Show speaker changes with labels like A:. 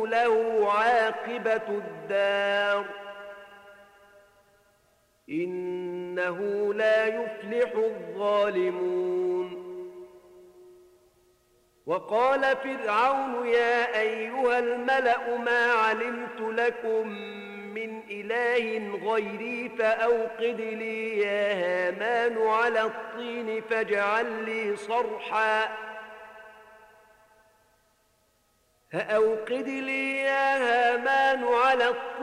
A: له عاقبة الدار إنه لا يفلح الظالمون. وقال فرعون يا أيها الملأ ما علمت لكم من إله غيري فأوقد لي يا هامان على الطين فاجعل لي صرحا فأوقد لي يا هامان على الطين